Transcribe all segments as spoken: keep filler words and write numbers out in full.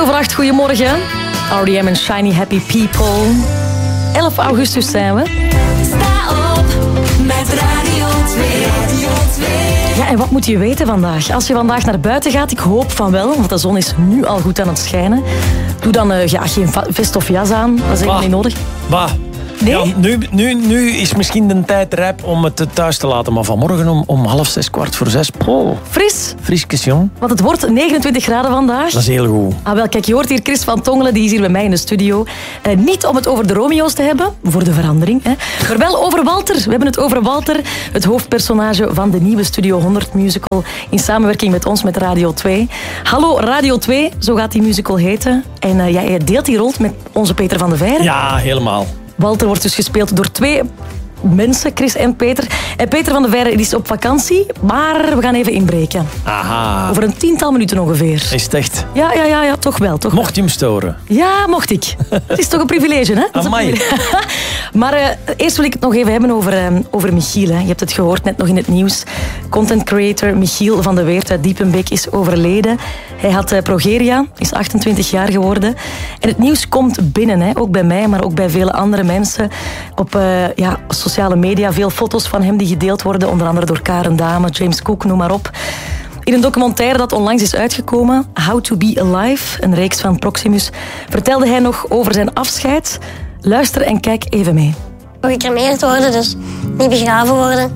over acht, goedemorgen. R E M en Shiny Happy People. elf augustus zijn we. Sta op met Radio twee. Radio twee. Ja, en wat moet je weten vandaag? Als je vandaag naar buiten gaat, ik hoop van wel, want de zon is nu al goed aan het schijnen. Doe dan uh, ja, geen vest of jas aan, dat is helemaal niet nodig. Bah. Nee? Ja, nu, nu, nu is misschien de tijd rijp om het thuis te laten. Maar vanmorgen om, om half zes, kwart voor zes. Oh, Fris, friskes, jong. want het wordt negenentwintig graden vandaag. Dat is heel goed. Ah, wel, kijk, je hoort hier Chris van Tongelen, die is hier bij mij in de studio. Eh, niet om het over de Romeo's te hebben, voor de verandering, hè, maar wel over Walter. We hebben het over Walter, het hoofdpersonage van de nieuwe Studio honderd musical, in samenwerking met ons, met Radio twee. Hallo Radio twee, zo gaat die musical heten. En uh, jij deelt die rol met onze Peter van de Veijren. Ja, helemaal. Walter wordt dus gespeeld door twee mensen, Chris en Peter. En Peter van de Veijren is op vakantie, maar we gaan even inbreken. Aha. Over een tiental minuten ongeveer. Is het echt? Ja, ja, ja, ja, toch wel. Toch Mocht je hem storen? Ja, mocht ik. Het is toch een privilege, hè? Dat is een Amai. privilege. Maar uh, eerst wil ik het nog even hebben over, uh, over Michiel. Hè. Je hebt het gehoord net nog in het nieuws. Content creator Michiel van de Weert uit Diepenbeek is overleden. Hij had uh, progeria, is achtentwintig jaar geworden. En het nieuws komt binnen, hè. Ook bij mij, maar ook bij vele andere mensen. Op uh, ja, sociale media veel foto's van hem die gedeeld worden. Onder andere door Karen Dame, James Cook, noem maar op. In een documentaire dat onlangs is uitgekomen, How to be Alive, een reeks van Proximus, vertelde hij nog over zijn afscheid. Luister en kijk even mee. Gecremeerd worden, dus niet begraven worden.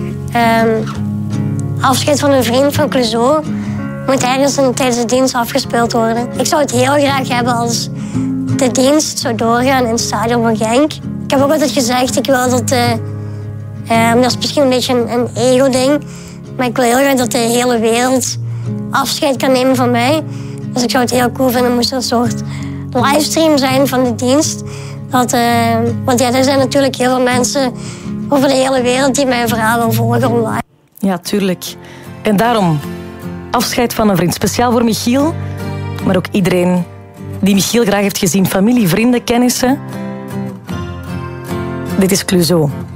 Um, afscheid van een vriend van Clouseau moet ergens een, tijdens de dienst afgespeeld worden. Ik zou het heel graag hebben als de dienst zou doorgaan in het stadion van Genk. Ik heb ook altijd gezegd, ik wil dat... Uh, um, dat is misschien een beetje een, een ego-ding, maar ik wil heel graag dat de hele wereld afscheid kan nemen van mij. Dus ik zou het heel cool vinden, moest er een soort livestream zijn van de dienst. Dat, uh, want ja, er zijn natuurlijk heel veel mensen over de hele wereld die mijn verhaal willen volgen online. Ja, tuurlijk. En daarom afscheid van een vriend. Speciaal voor Michiel, maar ook iedereen die Michiel graag heeft gezien. Familie, vrienden, kennissen. Dit is Clouseau.